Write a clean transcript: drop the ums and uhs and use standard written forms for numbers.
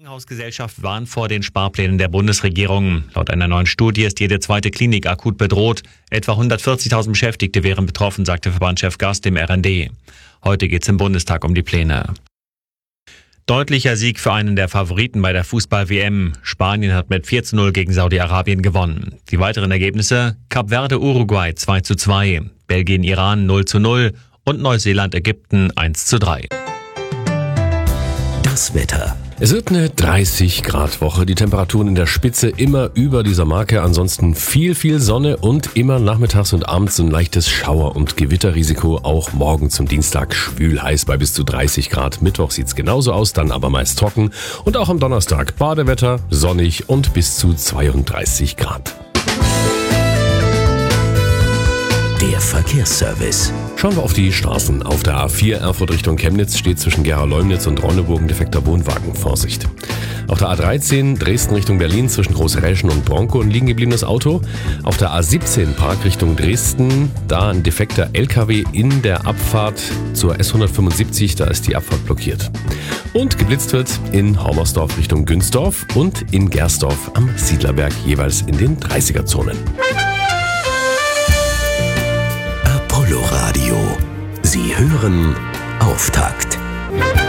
Krankenhausgesellschaft warnt vor den Sparplänen der Bundesregierung. Laut einer neuen Studie ist jede zweite Klinik akut bedroht. Etwa 140.000 Beschäftigte wären betroffen, sagte Verbandschef Gast im RND. Heute geht es im Bundestag um die Pläne. Deutlicher Sieg für einen der Favoriten bei der Fußball-WM. Spanien hat mit 4:0 gegen Saudi-Arabien gewonnen. Die weiteren Ergebnisse: Kap Verde Uruguay 2:2, Belgien Iran 0:0 und Neuseeland Ägypten 1:3. Das Wetter. Es wird eine 30-Grad-Woche, die Temperaturen in der Spitze immer über dieser Marke, ansonsten viel Sonne und immer nachmittags und abends ein leichtes Schauer- und Gewitterrisiko, auch morgen zum Dienstag schwül heiß bei bis zu 30 Grad. Mittwoch sieht's genauso aus, dann aber meist trocken und auch am Donnerstag Badewetter, sonnig und bis zu 32 Grad. Der Verkehrsservice. Schauen wir auf die Straßen. Auf der A4 Erfurt Richtung Chemnitz steht zwischen Gera-Leumnitz und Ronneburg ein defekter Wohnwagen. Vorsicht. Auf der A13 Dresden Richtung Berlin zwischen Großräschen und Bronco ein liegen gebliebenes Auto. Auf der A17 Park Richtung Dresden, da ein defekter LKW in der Abfahrt zur S175, da ist die Abfahrt blockiert. Und geblitzt wird in Hormersdorf Richtung Günsdorf und in Gersdorf am Siedlerberg jeweils in den 30er-Zonen. Apollo Radio. Sie hören Auftakt.